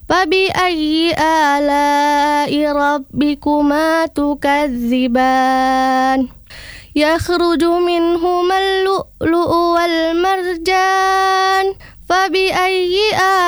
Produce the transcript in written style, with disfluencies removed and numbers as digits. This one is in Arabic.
فبأي آلاء ربكما تكذبان يخرج منهما اللؤلؤ والمرجان فبأي